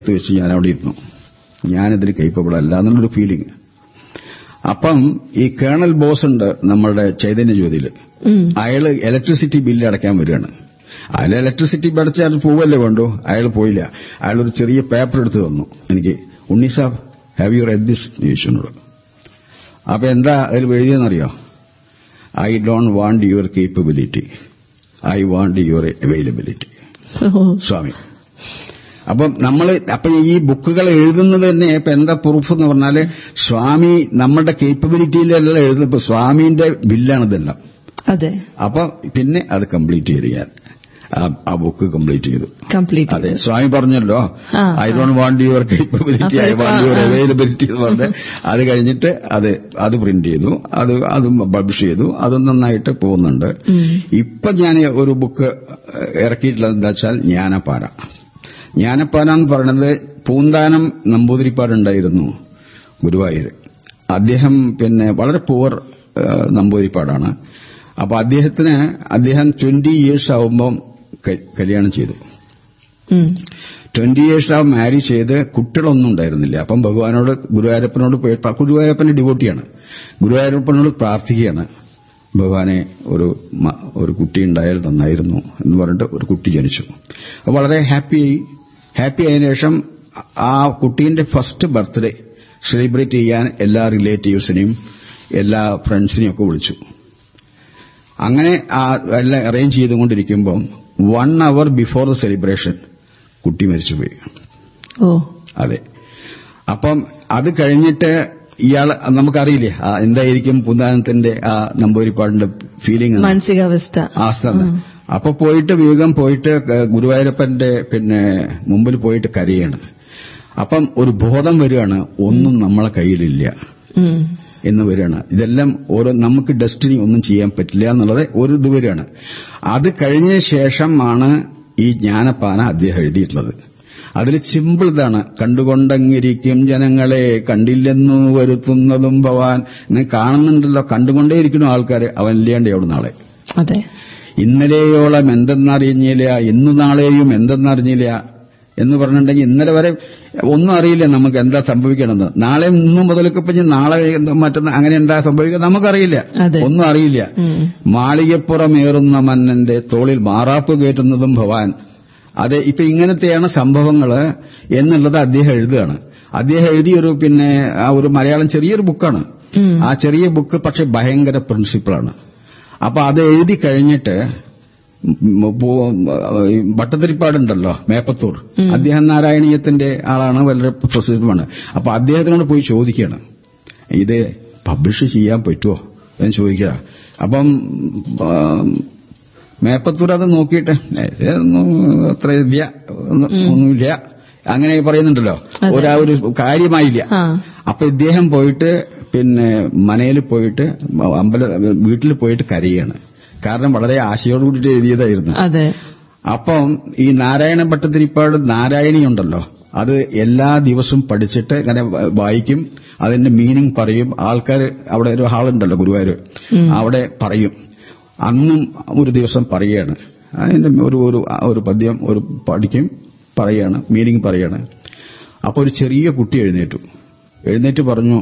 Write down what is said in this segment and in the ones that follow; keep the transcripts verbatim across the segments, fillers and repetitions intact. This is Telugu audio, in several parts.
വെച്ച് ഞാൻ അവിടെ ഇരുന്നു. ഞാനിതിന് കേപ്പബിൾ അല്ല എന്നുള്ളൊരു ഫീലിംഗ്. അപ്പം ഈ കേണൽ ബോസ് ഉണ്ട് നമ്മളുടെ ചൈതന്യ ജ്യോതിയിൽ, അയാള് ഇലക്ട്രിസിറ്റി ബില്ല് അടയ്ക്കാൻ വരികയാണ്. അയാൾ ഇലക്ട്രിസിറ്റി അടച്ചാൽ പോവല്ലേ വേണ്ടു. അയാൾ പോയില്ല. അയാളൊരു ചെറിയ പേപ്പർ എടുത്ത് തന്നു എനിക്ക്. ഉണ്ണി സാബ്, ഹാവ് യു റെഡ് ദിസ് ചോദിച്ചോട്. അപ്പൊ എന്താ അതിൽ എഴുതിയെന്നറിയോ? I don't want your capability, I want your availability. സ്വാമി. അപ്പം നമ്മൾ അപ്പൊ ഈ ബുക്കുകൾ എഴുതുന്നത് തന്നെ ഇപ്പൊ എന്താ പ്രൂഫ് എന്ന് പറഞ്ഞാല് സ്വാമി നമ്മുടെ കേപ്പബിലിറ്റിയിലല്ല എഴുതുന്നത്. ഇപ്പൊ സ്വാമിന്റെ ബില്ലാണ് ഇതെല്ലാം. അതെ. അപ്പൊ പിന്നെ അത് കംപ്ലീറ്റ് ചെയ്ത് ഞാൻ ആ ബുക്ക് കംപ്ലീറ്റ് ചെയ്തു. കംപ്ലീറ്റ് അതെ. സ്വാമി പറഞ്ഞല്ലോ I don't want your capability, I want your availability എന്ന് പറഞ്ഞ് അത് കഴിഞ്ഞിട്ട് അത് അത് പ്രിന്റ് ചെയ്തു, അത് അതും പബ്ലിഷ് ചെയ്തു. അത് നന്നായിട്ട് പോകുന്നുണ്ട്. ഇപ്പൊ ഞാൻ ഒരു ബുക്ക് ഇറക്കിയിട്ടുള്ളത് എന്താ വെച്ചാൽ ജ്ഞാനപ്പാന. ജ്ഞാനപ്പാന എന്ന് പറയുന്നത് പൂന്താനം നമ്പൂതിരിപ്പാടുണ്ടായിരുന്നു ഗുരുവായൂർ. അദ്ദേഹം പിന്നെ വളരെ പൂവർ നമ്പൂതിരിപ്പാടാണ്. അപ്പൊ അദ്ദേഹത്തിന് അദ്ദേഹം ട്വന്റി ഇയേഴ്സ് ആവുമ്പം കല്യാണം ചെയ്തു. ട്വന്റി ഇയേഴ്സ് ആവും മാരി ചെയ്ത് കുട്ടികളൊന്നും ഉണ്ടായിരുന്നില്ല. അപ്പം ഭഗവാനോട് ഗുരുവായൂരപ്പനോട് പോയി, ഗുരുവായൂരപ്പന്റെ ഡിവോട്ടിയാണ്, ഗുരുവായൂരപ്പനോട് പ്രാർത്ഥിക്കുകയാണ്, ഭഗവാനെ ഒരു ഒരു കുട്ടി ഉണ്ടായാൽ നന്നായിരുന്നു എന്ന് പറഞ്ഞിട്ട് ഒരു കുട്ടി ജനിച്ചു. അപ്പൊ വളരെ ഹാപ്പിയായി. ഹാപ്പി ആയതിനു ശേഷം ആ കുട്ടീന്റെ ഫസ്റ്റ് ബർത്ത്ഡേ സെലിബ്രേറ്റ് ചെയ്യാൻ എല്ലാ റിലേറ്റീവ്സിനെയും എല്ലാ ഫ്രണ്ട്സിനെയും ഒക്കെ വിളിച്ചു. അങ്ങനെ എല്ലാം arrange ചെയ്തുകൊണ്ടിരിക്കുമ്പം one hour before the celebration കുട്ടി മരിച്ചുപോയി. ഓ അതെ. അപ്പം അത് കഴിഞ്ഞിട്ട് ഇയാൾ നമുക്കറിയില്ലേ എന്തായിരിക്കും പൂന്താനത്തിന്റെ ആ നമ്പൂതിരിപ്പാടിന്റെ ഫീലിംഗ്, മാനസികാവസ്ഥ, ആസ്ഥ. അപ്പൊ പോയിട്ട് വേഗം പോയിട്ട് ഗുരുവായൂരപ്പന്റെ പിന്നെ മുമ്പിൽ പോയിട്ട് കരയാണ്. അപ്പം ഒരു ബോധം വരികയാണ്, ഒന്നും നമ്മളെ കയ്യിലില്ല എന്ന് വരികയാണ്. ഇതെല്ലാം ഓരോ നമുക്ക് ഡെസ്റ്റിനി ഒന്നും ചെയ്യാൻ പറ്റില്ല എന്നുള്ളത് ഒരു ഇത് വരികയാണ്. അത് കഴിഞ്ഞ ശേഷമാണ് ഈ ജ്ഞാനപ്പാന അദ്ദേഹം എഴുതിയിട്ടുള്ളത്. അതിൽ സിമ്പിൾ ഇതാണ്: കണ്ടുകൊണ്ടങ്ങിരിക്കും ജനങ്ങളെ കണ്ടില്ലെന്നു വരുത്തുന്നതും ഭവാൻ. ഇന്ന് കാണുന്നുണ്ടല്ലോ, കണ്ടുകൊണ്ടേയിരിക്കുന്നു ആൾക്കാർ, അവൻ ഇല്ലാണ്ട് എവിടെ നാളെ. അതെ. ഇന്നലെയോളം എന്തെന്നറിഞ്ഞില്ല, ഇന്നു നാളെയും എന്തെന്നറിഞ്ഞില്ല എന്ന് പറഞ്ഞിട്ടുണ്ടെങ്കിൽ ഇന്നലെ വരെ ഒന്നും അറിയില്ല നമുക്ക് എന്താ സംഭവിക്കണമെന്ന്. നാളെ ഇന്നും മുതലൊക്കെ ഇപ്പൊ നാളെ മറ്റൊന്ന് അങ്ങനെ എന്താ സംഭവിക്കുക നമുക്കറിയില്ല, ഒന്നും അറിയില്ല. മാളികപ്പുറമേറുന്ന മന്നന്റെ തോളിൽ മാറാപ്പ് കയറ്റുന്നതും ഭവാൻ. അതെ, ഇപ്പൊ ഇങ്ങനത്തെയാണ് സംഭവങ്ങള് എന്നുള്ളത് അദ്ദേഹം എഴുതുകയാണ്. അദ്ദേഹം എഴുതിയൊരു പിന്നെ ആ ഒരു മലയാളം ചെറിയൊരു ബുക്കാണ്. ആ ചെറിയ ബുക്ക് പക്ഷെ ഭയങ്കര പ്രിൻസിപ്പിളാണ്. അപ്പൊ അത് എഴുതി കഴിഞ്ഞിട്ട് ഭട്ടതിരിപ്പാടുണ്ടല്ലോ മേപ്പത്തൂർ, അദ്ദേഹം നാരായണീയത്തിന്റെ ആളാണ്, വളരെ പ്രസിദ്ധമാണ്. അപ്പൊ അദ്ദേഹത്തിനോട് പോയി ചോദിക്കുകയാണ്, ഇത് പബ്ലിഷ് ചെയ്യാൻ പറ്റുമോ എന്ന് ചോദിക്കുക. അപ്പം മേപ്പത്തൂർ അത് നോക്കിയിട്ട് അത്ര ഇല്ല, ഒന്നുമില്ല അങ്ങനെ പറയുന്നുണ്ടല്ലോ, ഒരാ ഒരു കാര്യമായില്ല. അപ്പൊ ഇദ്ദേഹം പോയിട്ട് പിന്നെ മനയിൽ പോയിട്ട് അമ്പല വീട്ടിൽ പോയിട്ട് കരയാണ്. കാരണം വളരെ ആശയോട് കൂടിയിട്ട് എഴുതിയതായിരുന്നു. അപ്പം ഈ നാരായണ ഭട്ടതിരിപ്പാട് നാരായണിയുണ്ടല്ലോ, അത് എല്ലാ ദിവസവും പഠിച്ചിട്ട് ഇങ്ങനെ വായിക്കും, അതിന്റെ മീനിങ് പറയും. ആൾക്കാർ അവിടെ ഒരു ഹാളുണ്ടല്ലോ ഗുരുവായൂർ, അവിടെ പറയും. അന്നും ഒരു ദിവസം പറയുകയാണ്, അതിന്റെ ഒരു ഒരു പദ്യം ഒരു പഠിക്കും, പറയാണ്, മീനിങ് പറയാണ്. അപ്പൊ ഒരു ചെറിയ കുട്ടി എഴുന്നേറ്റു എഴുന്നേറ്റ് പറഞ്ഞു,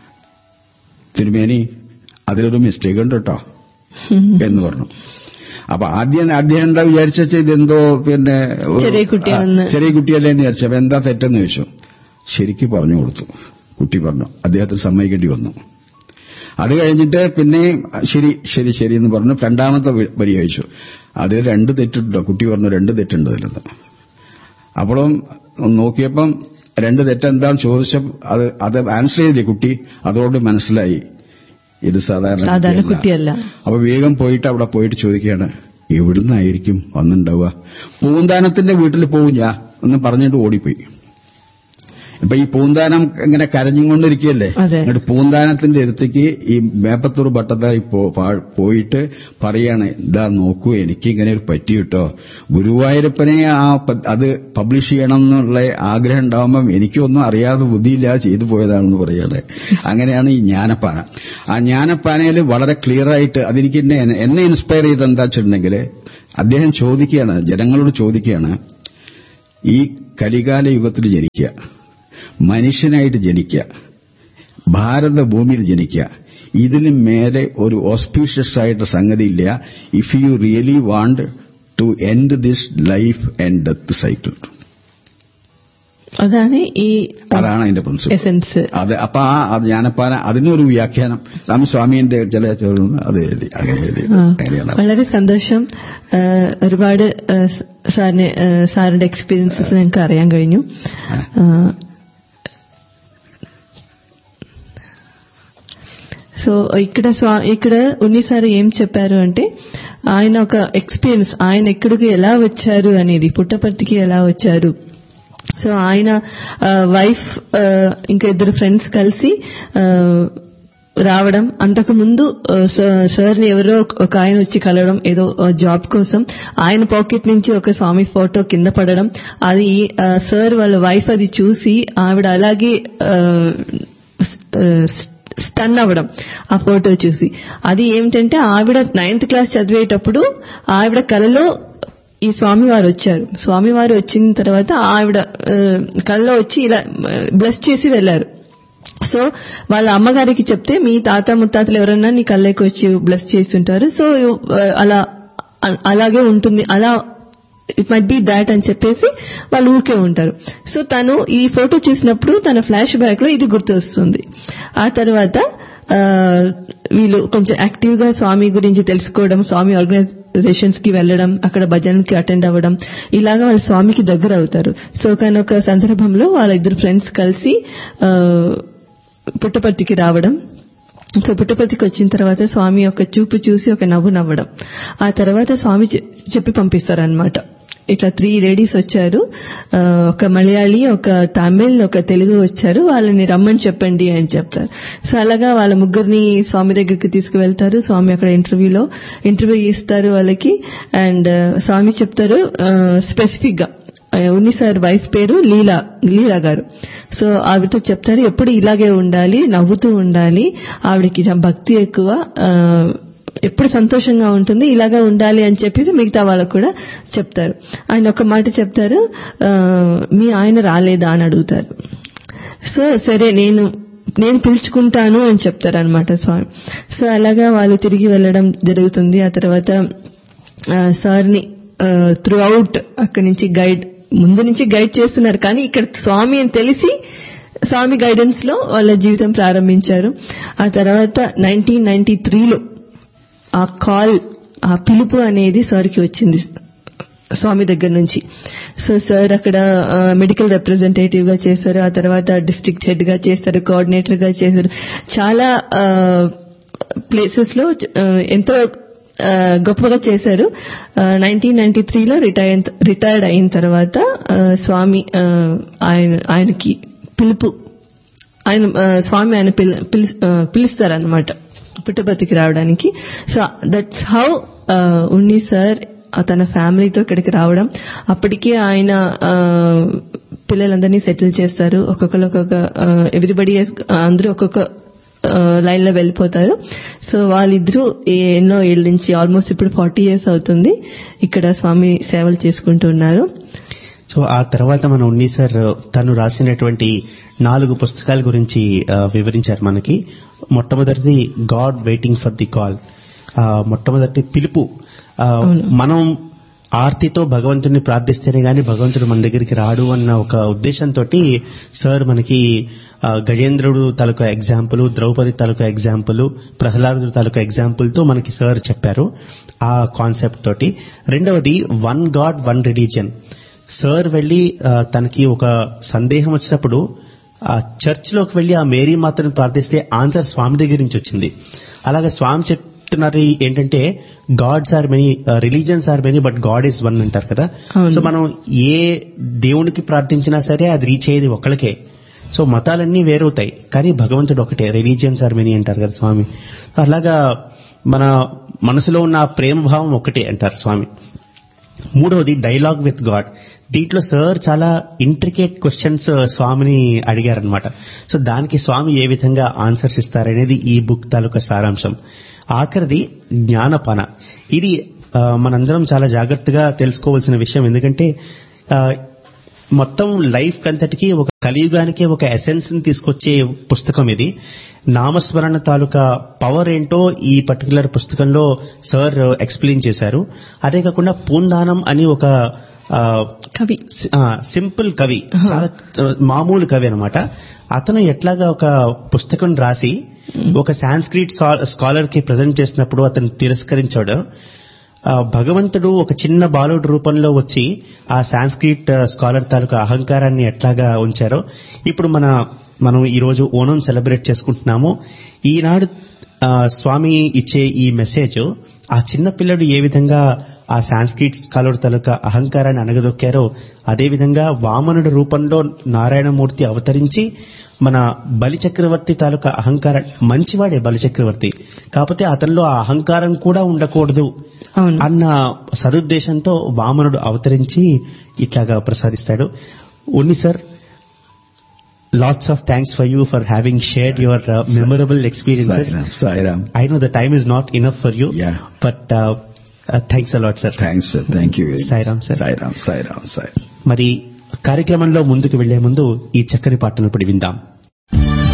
തിരുമേനി അതിലൊരു മിസ്റ്റേക്ക് ഉണ്ട് കേട്ടോ എന്ന് പറഞ്ഞു. അപ്പൊ ആദ്യം അദ്ദേഹം എന്താ വിചാരിച്ച ഇതെന്തോ പിന്നെ ചെറിയ കുട്ടിയല്ലേ എന്ന് വിചാരിച്ചു. അപ്പൊ എന്താ തെറ്റെന്ന് ചോദിച്ചു. ശരിക്ക് പറഞ്ഞു കൊടുത്തു. കുട്ടി പറഞ്ഞു, അദ്ദേഹത്തിന് സമ്മതിക്കേണ്ടി വന്നു. അത് കഴിഞ്ഞിട്ട് പിന്നെ ശരി ശരി ശരി എന്ന് പറഞ്ഞു രണ്ടാമത്തെ വരി അയച്ചു. അതിൽ രണ്ട് തെറ്റുണ്ടോ? കുട്ടി പറഞ്ഞു രണ്ട് തെറ്റുണ്ട് അതിലെന്ന്. അപ്പോഴും നോക്കിയപ്പം രണ്ട് തെറ്റെന്താന്ന് ചോദിച്ച അത് അത് ആൻസർ ചെയ്തില്ലേ കുട്ടി. അതോട് മനസ്സിലായി ഇത് സാധാരണ കുട്ടിയല്ല. അപ്പൊ വേഗം പോയിട്ട് അവിടെ പോയിട്ട് ചോദിക്കുകയാണ്, എവിടുന്നായിരിക്കും വന്നിട്ടുണ്ടാവുക? പൂന്താനത്തിന്റെ വീട്ടിൽ പോവും ഞാൻ എന്ന് പറഞ്ഞിട്ട് ഓടിപ്പോയി. ഇപ്പൊ ഈ പൂന്താനം ഇങ്ങനെ കരഞ്ഞുകൊണ്ടിരിക്കുകയല്ലേ, എന്നിട്ട് പൂന്താനത്തിന്റെ അടുത്തേക്ക് ഈ മേപ്പത്തൂർ ഭട്ടത്താരി പോയിട്ട് പറയാണ്, ഇതാ നോക്കൂ, എനിക്ക് ഇങ്ങനെ ഒരു പറ്റി കിട്ടോ, ഗുരുവായൂരപ്പനെ ആ അത് പബ്ലിഷ് ചെയ്യണം എന്നുള്ള ആഗ്രഹം ഉണ്ടാവുമ്പം എനിക്കൊന്നും അറിയാതെ ബുദ്ധിയില്ലാതെ ചെയ്തു പോയതാണെന്ന് പറയാണ്. അങ്ങനെയാണ് ഈ ജ്ഞാനപ്പാന. ആ ജ്ഞാനപ്പാനയിൽ വളരെ ക്ലിയർ ആയിട്ട് അതെനിക്ക് എന്നെ എന്നെ ഇൻസ്പയർ ചെയ്ത് എന്താ വെച്ചിട്ടുണ്ടെങ്കിൽ, അദ്ദേഹം ചോദിക്കുകയാണ്, ജനങ്ങളോട് ചോദിക്കുകയാണ്, ഈ കലികാല യുഗത്തിൽ ജനിക്കുക, മനുഷ്യനായിട്ട് ജനിക്കുക, ഭാരതഭൂമിയിൽ ജനിക്കുക, ഇതിന് മേലെ ഒരു ഓസ്പീഷ്യസ് ആയിട്ട് സംഗതിയില്ല. If you really want to end this life and death cycle. അതാണ് ഈ അതാണ് അതിന്റെ പ്രിൻസിപ്പിൾ. എസൻസ്. അത് അപ്പൊ ആ അത് ഞാനപ്പാന അതിനൊരു വ്യാഖ്യാനം രാമസ്വാമിന്റെ ചില അത് എഴുതി അങ്ങനെ എഴുതി. വളരെ സന്തോഷം. ഒരുപാട് സാറിന് സാറിന്റെ എക്സ്പീരിയൻസസ് ഞങ്ങൾക്ക് അറിയാൻ കഴിഞ്ഞു. సో ఇక్కడ స్వా ఇక్కడ ఉన్ని సార్ ఏం చెప్పారు అంటే ఆయన ఒక ఎక్స్పీరియన్స్, ఆయన ఎక్కడికి ఎలా వచ్చారు అనేది, పుట్టపర్తికి ఎలా వచ్చారు. సో ఆయన వైఫ్ ఇంకా ఇద్దరు ఫ్రెండ్స్ కలిసి రావడం, అంతకు ముందు సార్ని ఎవరో ఒక ఆయన వచ్చి కలవడం ఏదో జాబ్ కోసం, ఆయన పాకెట్ నుంచి ఒక స్వామి ఫోటో కింద పడడం, అది సార్ వాళ్ళ వైఫ్ అది చూసి ఆవిడ అలాగే స్టన్ అవ్వడం ఆ ఫోటో చూసి. అది ఏమిటంటే ఆవిడ నైన్త్ క్లాస్ చదివేటప్పుడు ఆవిడ కలలో ఈ స్వామివారు వచ్చారు. స్వామివారు వచ్చిన తర్వాత ఆవిడ కళ్ళలో వచ్చి ఇలా బ్లెస్ చేసి వెళ్లారు. సో వాళ్ళ అమ్మగారికి చెప్తే మీ తాత ముత్తాతలు ఎవరన్నా నీ కళ్ళకి వచ్చి బ్లెస్ చేసి ఉంటారు, సో అలా అలాగే ఉంటుంది, అలా ఇట్ మైట్ బి దాట్ అని చెప్పేసి వాళ్ళు ఊరికే ఉంటారు. సో తను ఈ ఫోటో చూసినప్పుడు తన ఫ్లాష్ బ్యాక్ లో ఇది గుర్తు వస్తుంది. ఆ తర్వాత వీళ్ళు కొంచెం యాక్టివ్ గా స్వామి గురించి తెలుసుకోవడం, స్వామి ఆర్గనైజేషన్స్ కి వెళ్లడం, అక్కడ భజనకి అటెండ్ అవ్వడం, ఇలాగా వాళ్ళ స్వామికి దగ్గర అవుతారు. సో కానీ ఒక సందర్భంలో వాళ్ళ ఇద్దరు ఫ్రెండ్స్ కలిసి పుట్టపర్తికి రావడం. సో పుట్టపర్తికి వచ్చిన తర్వాత స్వామి ఒక చూపు చూసి ఒక నవ్వు నవ్వడం, ఆ తర్వాత స్వామి చెప్పి పంపిస్తారనమాట. ఇట్లా త్రీ లేడీస్ వచ్చారు, ఒక మలయాళీ, ఒక తమిళ్, ఒక తెలుగు వచ్చారు, వాళ్ళని రమ్మని చెప్పండి అని చెప్తారు. సో అలాగా వాళ్ళ ముగ్గురిని స్వామి దగ్గరికి తీసుకువెళ్తారు. స్వామి అక్కడ ఇంటర్వ్యూలో ఇంటర్వ్యూ ఇస్తారు వాళ్ళకి. అండ్ స్వామి చెప్తారు స్పెసిఫిక్ గా, ఉన్ని సార్ వైఫ్ పేరు లీలా లీలా గారు. సో ఆవిడతో చెప్తారు ఎప్పుడు ఇలాగే ఉండాలి, నవ్వుతూ ఉండాలి, ఆవిడకి భక్తి ఎక్కువ, ఎప్పుడు సంతోషంగా ఉంటుంది, ఇలాగా ఉండాలి అని చెప్పేసి మిగతా వాళ్ళకు కూడా చెప్తారు. ఆయన ఒక మాట చెప్తారు, మీ ఆయన రాలేదా అని అడుగుతారు. సో సరే నేను నేను పిలుచుకుంటాను అని చెప్తారు అనమాట స్వామి. సో అలాగా వాళ్ళు తిరిగి వెళ్లడం జరుగుతుంది. ఆ తర్వాత సార్ని త్రూ అవుట్ అక్కడి నుంచి గైడ్, ముందు నుంచి గైడ్ చేస్తున్నారు, కానీ ఇక్కడ స్వామి అని తెలిసి స్వామి గైడెన్స్ లో వాళ్ళ జీవితం ప్రారంభించారు. ఆ తర్వాత నైన్టీన్ నైన్టీ త్రీలో ఆ కాల్, ఆ పిలుపు అనేది సార్కి వచ్చింది స్వామి దగ్గర నుంచి. సో సార్ అక్కడ మెడికల్ రిప్రజెంటేటివ్ గా చేశారు, ఆ తర్వాత డిస్ట్రిక్ట్ హెడ్ గా చేశారు, కోఆర్డినేటర్ గా చేశారు. చాలా ప్లేసెస్ లో ఎంతో గొప్పగా చేశారు. నైన్టీన్ నైన్టీ త్రీలో రిటైర్ రిటైర్డ్ అయిన తర్వాత స్వామి ఆయన ఆయనకి పిలుపు ఆయన స్వామి ఆయన పిలుస్తారనమాట పుట్టపర్తికి రావడానికి. So that's how Unni sir తన ఫ్యామిలీతో ఇక్కడికి రావడం. అప్పటికే ఆయన పిల్లలందరినీ సెటిల్ చేస్తారు. ఒక్కొక్కరు ఒక్కొక్క ఎవ్రీబడి అందరూ ఒక్కొక్క లైన్ లో వెళ్ళిపోతారు. సో వాళ్ళిద్దరూ ఎన్నో ఏళ్ళ నుంచి, ఆల్మోస్ట్ ఇప్పుడు ఫార్టీ ఇయర్స్ అవుతుంది, ఇక్కడ స్వామి సేవలు చేసుకుంటూ ఉన్నారు. సో ఆ తర్వాత మన ఉన్ని సార్ తను రాసినటువంటి నాలుగు పుస్తకాల గురించి వివరించారు మనకి. మొట్టమొదటిది God waiting for the call, మొట్టమొదటి పిలుపు. మనం ఆర్తితో భగవంతుడిని ప్రార్థిస్తేనే గాని భగవంతుడు మన దగ్గరికి రాడు అన్న ఒక ఉద్దేశంతో సార్ మనకి గజేంద్రుడు తాలూకా ఎగ్జాంపుల్, ద్రౌపది తాలూకా ఎగ్జాంపుల్, ప్రహ్లాదుడు తాలూకా ఎగ్జాంపుల్ తో మనకి సార్ చెప్పారు ఆ కాన్సెప్ట్ తోటి. రెండవది one God one religion. Sir వెళ్లి తనకి ఒక సందేహం వచ్చినప్పుడు ఆ చర్చ్ లోకి వెళ్లి ఆ మేరీ మాతను ప్రార్థిస్తే ఆన్సర్ స్వామి దగ్గర నుంచి వచ్చింది. అలాగే స్వామి చెప్తున్నారు ఏంటంటే gods are many, religions are many, but God is one అంటారు కదా. సో మనం ఏ దేవునికి ప్రార్థించినా సరే అది రీచ్ అయ్యేది ఒక్కళ్ళకే. సో మతాలన్నీ వేరవుతాయి కానీ భగవంతుడు ఒకటే, రిలీజియన్స్ ఆర్ మెనీ అంటారు కదా స్వామి. అలాగా మన మనసులో ఉన్న ప్రేమ భావం ఒకటే అంటారు స్వామి. మూడవది డైలాగ్ విత్ గాడ్. దీంట్లో సార్ చాలా ఇంట్రికేట్ క్వశ్చన్స్ స్వామిని అడిగారనమాట. సో దానికి స్వామి ఏ విధంగా ఆన్సర్స్ ఇస్తారనేది ఈ బుక్ తాలూకా సారాంశం. ఆఖరిది జ్ఞానపాన. ఇది మనందరం చాలా జాగ్రత్తగా తెలుసుకోవాల్సిన విషయం. ఎందుకంటే మొత్తం లైఫ్ కంతటికి ఒక కలియుగానికి ఒక ఎసెన్స్ ని తీసుకొచ్చే పుస్తకం ఇది. నామస్మరణ తాలూకా పవర్ ఏంటో ఈ పర్టికులర్ పుస్తకంలో సార్ ఎక్స్ప్లెయిన్ చేశారు. అదే కాకుండా పూందానం అని ఒక కవి, సింపుల్ కవి, చాలా మామూలు కవి అనమాట. అతను ఎట్లాగా ఒక పుస్తకం రాసి ఒక సాంస్క్రిట్ స్కాలర్ కి ప్రజెంట్ చేసినప్పుడు అతను తిరస్కరించాడు. భగవంతుడు ఒక చిన్న బాలుడు రూపంలో వచ్చి ఆ సాంస్క్రిట్ స్కాలర్ తాలూకా అహంకారాన్ని ఎట్లాగా ఉంచారో ఇప్పుడు మన మనం ఈ రోజు ఓణం సెలబ్రేట్ చేసుకుంటున్నాము. ఈనాడు స్వామి ఇచ్చే ఈ మెసేజ్ ఆ చిన్న పిల్లడు ఏ విధంగా ఆ సాంస్క్రిట్ స్కాలర్ తాలూకా అహంకారాన్ని అణగదొక్కారో అదేవిధంగా వామనుడి రూపంలో నారాయణమూర్తి అవతరించి మన బలిచక్రవర్తి తాలూకా అహంకారం, మంచివాడే బలిచక్రవర్తి, కాకపోతే అతనిలో ఆ అహంకారం కూడా ఉండకూడదు అన్న సదుద్దేశంతో వామనుడు అవతరించి ఇట్లాగా ప్రసాదిస్తాడు. ఉన్ని sir, lots of thanks for you for having shared your uh, memorable experiences. Sairam, Sairam. I know the time is not enough for you. Yeah. But uh, uh, thanks a lot, sir. Thanks, sir. Thank you very much. Sairam, sir. Sairam, Sairam, Sairam. మరి కార్యక్రమంలో ముందుకు వెళ్లే ముందు ఈ చక్కని పాటను ఇప్పుడు విందాం.